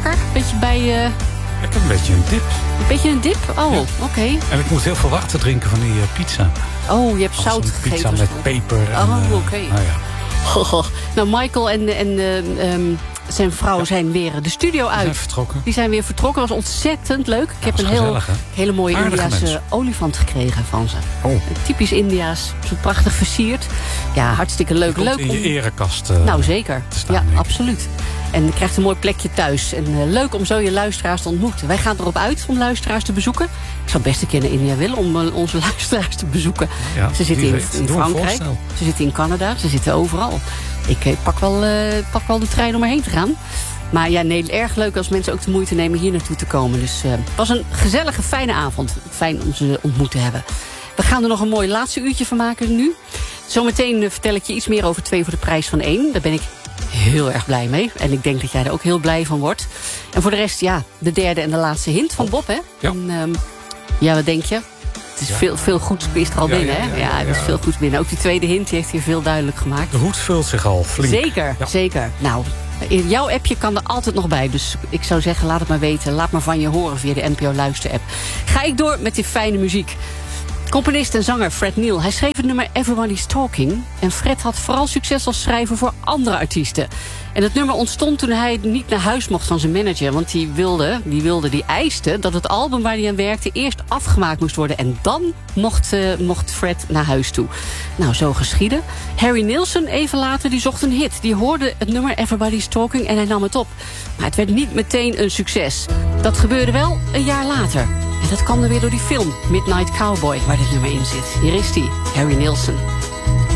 wakker? Beetje bij... Ik heb een beetje een dip. Een beetje een dip? Oh, Ja. Oké. En ik moet heel veel water drinken van die pizza. Oh, je hebt zout Pizza gegeten. met peper. Oké. Nou ja. Nou, Michael en zijn vrouw zijn weer de studio uit. Zijn vertrokken. Die zijn weer vertrokken. Dat was ontzettend leuk. Ik heb een gezellig, hele mooie aardige Indiaanse mensen. olifant gekregen van ze. Oh. Typisch Indiaas. Zo prachtig versierd. Ja, hartstikke leuk. Die komt Leuk in je om... erekast Nou, zeker. te staan, Ja, denk ik. absoluut. En je krijgt een mooi plekje thuis. En leuk om zo je luisteraars te ontmoeten. Wij gaan erop uit om luisteraars te bezoeken. Ik zou best een keer naar India willen om onze luisteraars te bezoeken. Ja, Ze zitten wie in weet. Doe een Frankrijk. voorstel. Ze zitten in Canada. Ze zitten overal. Ik pak wel de trein om erheen te gaan. Maar ja, nee, erg leuk als mensen ook de moeite nemen hier naartoe te komen. Dus het was een gezellige, fijne avond. Fijn om ze ontmoet te hebben. We gaan er nog een mooi laatste uurtje van maken nu. Zometeen vertel ik je iets meer over 2 voor de prijs van 1. Daar ben ik heel erg blij mee. En ik denk dat jij er ook heel blij van wordt. En voor de rest, ja, de derde en de laatste hint van Bob, hè? Ja. En, ja, wat denk je? Het is veel goeds is er al binnen, hè? Ja, er is veel goeds binnen. Ook die tweede hint die heeft hier veel duidelijk gemaakt. De hoed vult zich al flink. Zeker, Ja. zeker. Nou, in jouw appje kan er altijd nog bij. Dus ik zou zeggen, laat het maar weten. Laat maar van je horen via de NPO Luister-app. Ga ik door met die fijne muziek. Componist en zanger Fred Neil. Hij schreef het nummer Everybody's Talking. En Fred had vooral succes als schrijver voor andere artiesten. En het nummer ontstond toen hij niet naar huis mocht van zijn manager. Want die eiste dat het album waar hij aan werkte eerst afgemaakt moest worden. En dan mocht Fred naar huis toe. Nou, zo geschiedde. Harry Nilsson even later, die zocht een hit. Die hoorde het nummer Everybody's Talking en hij nam het op. Maar het werd niet meteen een succes. Dat gebeurde wel een jaar later. En dat kwam er weer door die film Midnight Cowboy, waar dit nummer in zit. Hier is die, Harry Nilsson.